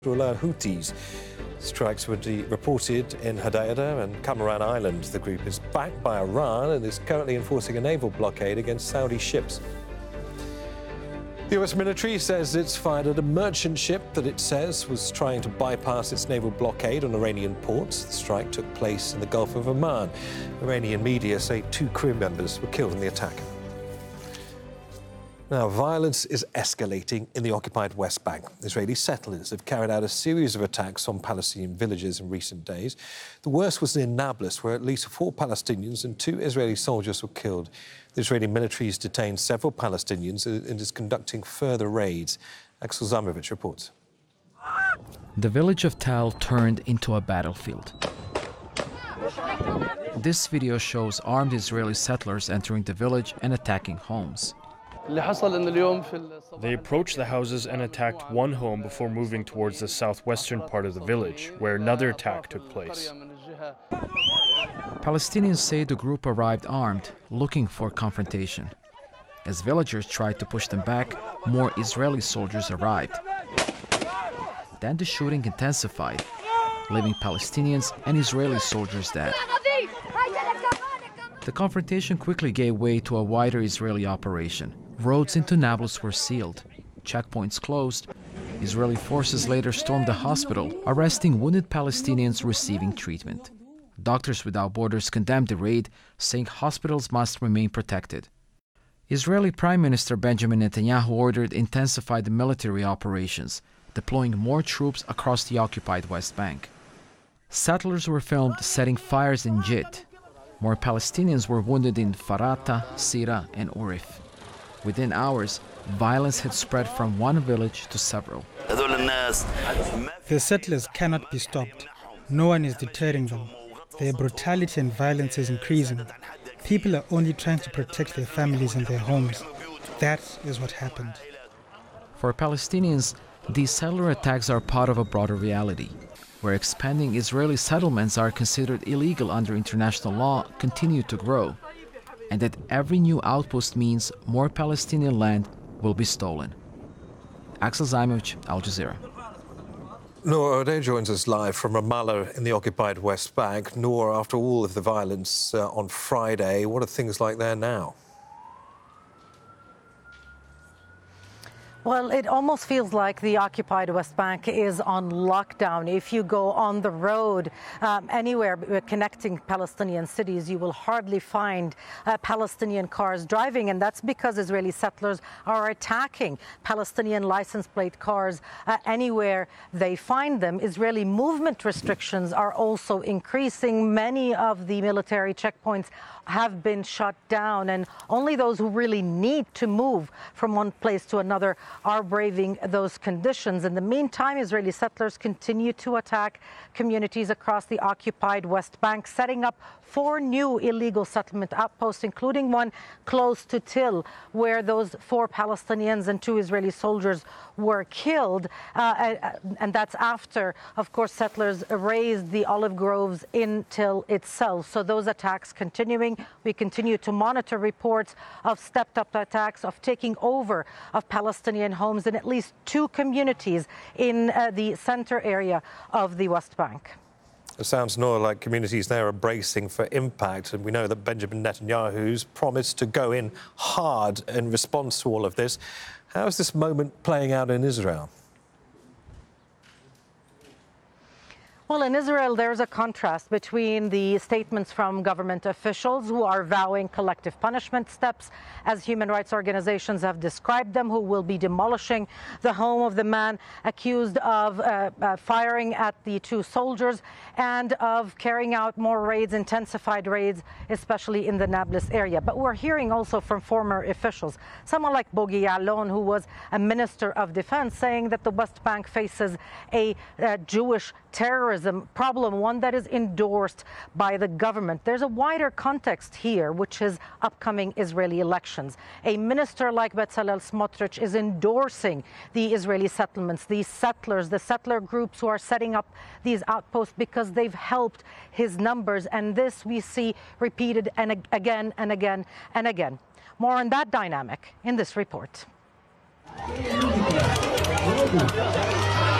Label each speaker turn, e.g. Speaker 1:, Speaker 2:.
Speaker 1: Houthis. Strikes were reported in Hodeidah and Kamaran Island. The group is backed by Iran and is currently enforcing a naval blockade against Saudi ships. The US military says it's fired at a merchant ship that it says was trying to bypass its naval blockade on Iranian ports. The strike took place in the Gulf of Oman. Iranian media say 2 crew members were killed in the attack. Now, violence is escalating in the occupied West Bank. Israeli settlers have carried out a series of attacks on Palestinian villages in recent days. The worst was in Nablus, where at least 4 Palestinians and 2 Israeli soldiers were killed. The Israeli military has detained several Palestinians and is conducting further raids. Axel Zamovich reports.
Speaker 2: The village of Tal turned into a battlefield. This video shows armed Israeli settlers entering the village and attacking homes.
Speaker 3: They approached the houses and attacked one home before moving towards the southwestern part of the village, where another attack took place.
Speaker 2: Palestinians say the group arrived armed, looking for confrontation. As villagers tried to push them back, more Israeli soldiers arrived. Then the shooting intensified, leaving Palestinians and Israeli soldiers dead. The confrontation quickly gave way to a wider Israeli operation. Roads into Nablus were sealed, checkpoints closed. Israeli forces later stormed the hospital, arresting wounded Palestinians receiving treatment. Doctors Without Borders condemned the raid, saying hospitals must remain protected. Israeli Prime Minister Benjamin Netanyahu ordered intensified military operations, deploying more troops across the occupied West Bank. Settlers were filmed setting fires in Jit. More Palestinians were wounded in Farata, Sira, and Urif. Within hours, violence had spread from one village to several.
Speaker 4: The settlers cannot be stopped. No one is deterring them. Their brutality and violence is increasing. People are only trying to protect their families and their homes. That is what happened.
Speaker 2: For Palestinians, these settler attacks are part of a broader reality, where expanding Israeli settlements are considered illegal under international law continue to grow, and that every new outpost means more Palestinian land will be stolen. Axel Zamovich, Al Jazeera.
Speaker 1: Noor Odeh joins us live from Ramallah in the occupied West Bank. Noor, after all of the violence on Friday, what are things like there now?
Speaker 5: Well, it almost feels like the occupied West Bank is on lockdown. If you go on the road anywhere connecting Palestinian cities, you will hardly find Palestinian cars driving, and that's because Israeli settlers are attacking Palestinian license plate cars anywhere they find them. Israeli movement restrictions are also increasing. Many of the military checkpoints have been shut down, and only those who really need to move from one place to another are braving those conditions. In the meantime, Israeli settlers continue to attack communities across the occupied West Bank, setting up 4 new illegal settlement outposts, including one close to Til, where those 4 Palestinians and 2 Israeli soldiers were killed. And that's after, of course, settlers razed the olive groves in Til itself. So those attacks continuing. We continue to monitor reports of stepped-up attacks, of taking over of Palestinian homes in at least 2 communities in the center area of the West Bank.
Speaker 1: It sounds, Noor, like communities there are bracing for impact, and we know that Benjamin Netanyahu's promised to go in hard in response to all of this. How is this moment playing out in Israel?
Speaker 5: Well, in Israel, there's a contrast between the statements from government officials who are vowing collective punishment steps, as human rights organizations have described them, who will be demolishing the home of the man accused of firing at the 2 soldiers and of carrying out more raids, intensified raids, especially in the Nablus area. But we're hearing also from former officials, someone like Bogi Ya'alon, who was a minister of defense, saying that the West Bank faces a Jewish terrorism problem, one that is endorsed by the government. There's a wider context here, which is upcoming Israeli elections. A minister like Bezalel Smotrich is endorsing the Israeli settlements, these settlers, the settler groups who are setting up these outposts because they've helped his numbers. And this we see repeated and again and again and again. More on that dynamic in this report.